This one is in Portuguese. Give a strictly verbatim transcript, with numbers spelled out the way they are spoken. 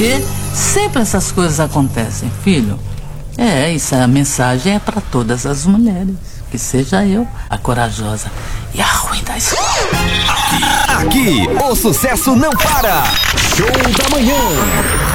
porque sempre essas coisas acontecem, filho. É, essa mensagem é para todas as mulheres. Que seja eu a corajosa e a ruim da escola. Aqui, aqui o sucesso não para. Show da manhã.